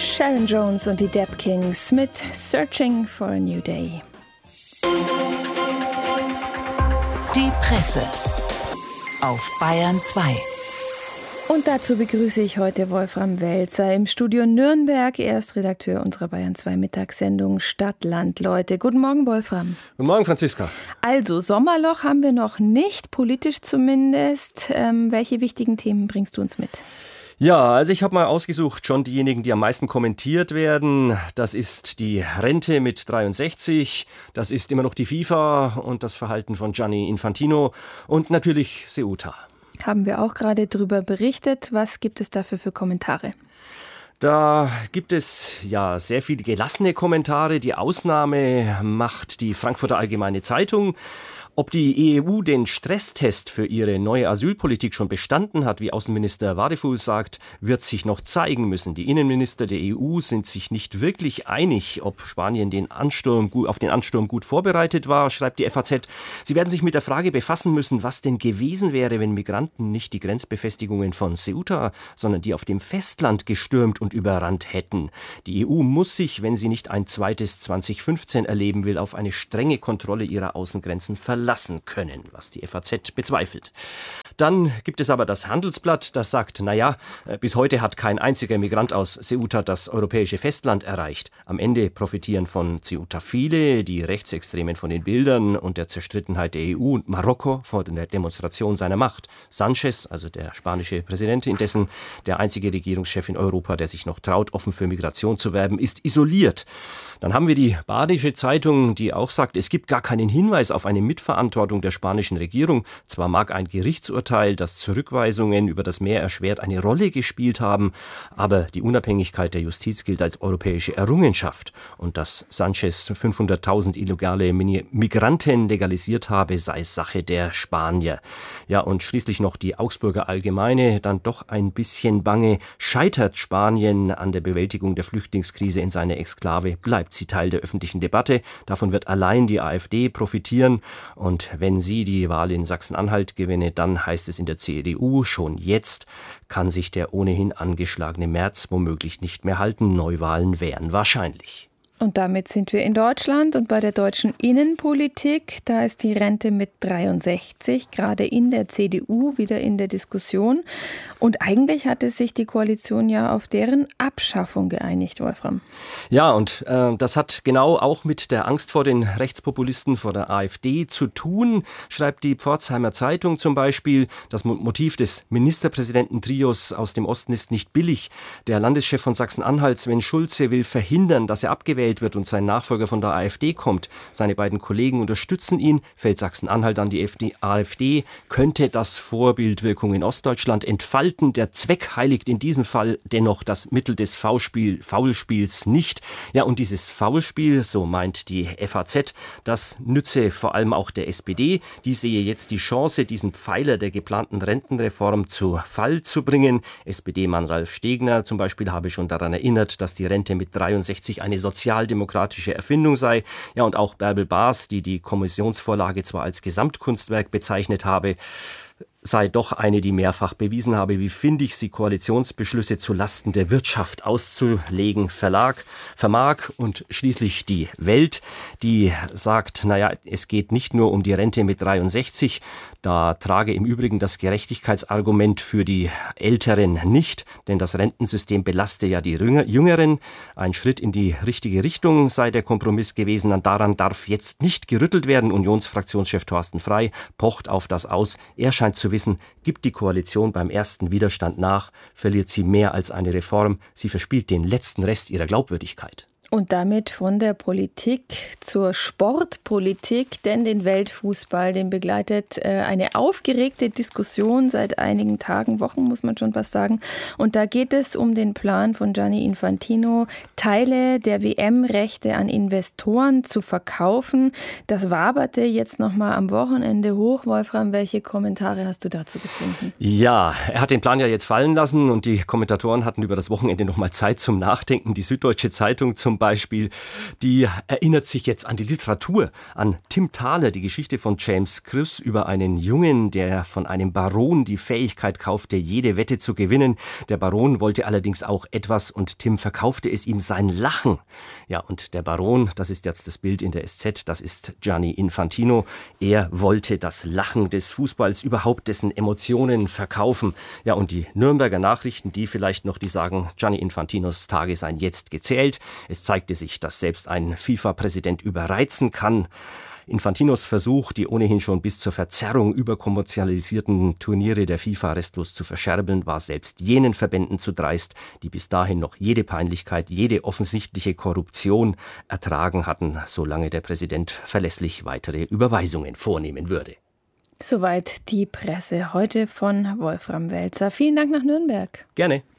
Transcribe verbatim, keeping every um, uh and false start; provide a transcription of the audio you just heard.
Sharon Jones und die Dap Kings mit Searching for a New Day. Die Presse auf Bayern zwei. Und dazu begrüße ich heute Wolfram Welzer im Studio Nürnberg. Er ist Redakteur unserer Bayern zwei Mittagssendung Stadt, Land, Leute. Guten Morgen, Wolfram. Guten Morgen, Franziska. Also, Sommerloch haben wir noch nicht, politisch zumindest. Ähm, welche wichtigen Themen bringst du uns mit? Ja, also ich habe mal ausgesucht, schon diejenigen, die am meisten kommentiert werden. Das ist die Rente mit dreiundsechzig, das ist immer noch die FIFA und das Verhalten von Gianni Infantino und natürlich Ceuta. Haben wir auch gerade drüber berichtet. Was gibt es dafür für Kommentare? Da gibt es ja sehr viele gelassene Kommentare. Die Ausnahme macht die Frankfurter Allgemeine Zeitung. Ob die E U den Stresstest für ihre neue Asylpolitik schon bestanden hat, wie Außenminister Wadefuhl sagt, wird sich noch zeigen müssen. Die Innenminister der E U sind sich nicht wirklich einig, ob Spanien den Ansturm, auf den Ansturm gut vorbereitet war, schreibt die F A Z. Sie werden sich mit der Frage befassen müssen, was denn gewesen wäre, wenn Migranten nicht die Grenzbefestigungen von Ceuta, sondern die auf dem Festland gestürmt und überrannt hätten. Die E U muss sich, wenn sie nicht ein zweites zwanzig fünfzehn erleben will, auf eine strenge Kontrolle ihrer Außengrenzen verlassen. lassen können, was die F A Z bezweifelt. Dann gibt es aber das Handelsblatt, das sagt, naja, bis heute hat kein einziger Migrant aus Ceuta das europäische Festland erreicht. Am Ende profitieren von Ceuta viele, die Rechtsextremen von den Bildern und der Zerstrittenheit der E U und Marokko vor der Demonstration seiner Macht. Sánchez, also der spanische Präsident, indessen der einzige Regierungschef in Europa, der sich noch traut, offen für Migration zu werben, ist isoliert. Dann haben wir die Badische Zeitung, die auch sagt, es gibt gar keinen Hinweis auf eine Mitverantwortung der spanischen Regierung. Zwar mag ein Gerichtsurteil, das Zurückweisungen über das Meer erschwert, eine Rolle gespielt haben, aber die Unabhängigkeit der Justiz gilt als europäische Errungenschaft. Und dass Sánchez fünfhunderttausend illegale Migranten legalisiert habe, sei Sache der Spanier. Ja, und schließlich noch die Augsburger Allgemeine, dann doch ein bisschen bange. Scheitert Spanien an der Bewältigung der Flüchtlingskrise in seiner Exklave, bleibt sie Teil der öffentlichen Debatte. Davon wird allein die AfD profitieren. Und wenn sie die Wahl in Sachsen-Anhalt gewinne, dann heißt es in der C D U, schon jetzt kann sich der ohnehin angeschlagene Merz womöglich nicht mehr halten. Neuwahlen wären wahrscheinlich. Und damit sind wir in Deutschland und bei der deutschen Innenpolitik. Da ist die Rente mit dreiundsechzig gerade in der C D U wieder in der Diskussion. Und eigentlich hatte sich die Koalition ja auf deren Abschaffung geeinigt, Wolfram. Ja, und äh, das hat genau auch mit der Angst vor den Rechtspopulisten, vor der AfD zu tun, schreibt die Pforzheimer Zeitung zum Beispiel. Das Motiv des Ministerpräsidententrios aus dem Osten ist nicht billig. Der Landeschef von Sachsen-Anhalt, Sven Schulze, will verhindern, dass er abgewählt wird und sein Nachfolger von der AfD kommt. Seine beiden Kollegen unterstützen ihn. Fällt Sachsen-Anhalt an die AfD, könnte das Vorbildwirkung in Ostdeutschland entfalten. Der Zweck heiligt in diesem Fall dennoch das Mittel des Foulspiel, Foulspiels nicht. Ja, und dieses Foulspiel, so meint die F A Z, das nütze vor allem auch der S P D. Die sehe jetzt die Chance, diesen Pfeiler der geplanten Rentenreform zu Fall zu bringen. S P D-Mann Ralf Stegner zum Beispiel habe schon daran erinnert, dass die Rente mit dreiundsechzig eine sozialdemokratische Erfindung sei. Ja, und auch Bärbel Baas, die die Kommissionsvorlage zwar als Gesamtkunstwerk bezeichnet habe, sei doch eine, die mehrfach bewiesen habe, wie findig sie Koalitionsbeschlüsse zu Lasten der Wirtschaft auszulegen verlag, vermag. Und schließlich die Welt, die sagt, naja, es geht nicht nur um die Rente mit dreiundsechzig, da trage im Übrigen das Gerechtigkeitsargument für die Älteren nicht, denn das Rentensystem belaste ja die Jüngeren. Ein Schritt in die richtige Richtung sei der Kompromiss gewesen, und daran darf jetzt nicht gerüttelt werden. Unionsfraktionschef Thorsten Frey pocht auf das aus. Er scheint zu wissen, gibt die Koalition beim ersten Widerstand nach, verliert sie mehr als eine Reform. Sie verspielt den letzten Rest ihrer Glaubwürdigkeit. Und damit von der Politik zur Sportpolitik, denn den Weltfußball, den begleitet äh, eine aufgeregte Diskussion seit einigen Tagen, Wochen muss man schon fast sagen. Und da geht es um den Plan von Gianni Infantino, Teile der W M-Rechte an Investoren zu verkaufen. Das waberte jetzt nochmal am Wochenende hoch. Wolfram, welche Kommentare hast du dazu gefunden? Ja, er hat den Plan ja jetzt fallen lassen und die Kommentatoren hatten über das Wochenende nochmal Zeit zum Nachdenken. Die Süddeutsche Zeitung zum Beispiel, die erinnert sich jetzt an die Literatur, an Tim Thaler, die Geschichte von James Krüss über einen Jungen, der von einem Baron die Fähigkeit kaufte, jede Wette zu gewinnen. Der Baron wollte allerdings auch etwas und Tim verkaufte es ihm, sein Lachen. Ja, und der Baron, das ist jetzt das Bild in der S Z, das ist Gianni Infantino. Er wollte das Lachen des Fußballs, überhaupt dessen Emotionen verkaufen. Ja, und die Nürnberger Nachrichten, die vielleicht noch, die sagen, Gianni Infantinos Tage seien jetzt gezählt. Es zeigte sich, dass selbst ein FIFA-Präsident überreizen kann. Infantinos Versuch, die ohnehin schon bis zur Verzerrung überkommerzialisierten Turniere der FIFA restlos zu verscherbeln, war selbst jenen Verbänden zu dreist, die bis dahin noch jede Peinlichkeit, jede offensichtliche Korruption ertragen hatten, solange der Präsident verlässlich weitere Überweisungen vornehmen würde. Soweit die Presse heute von Wolfram Welzer. Vielen Dank nach Nürnberg. Gerne.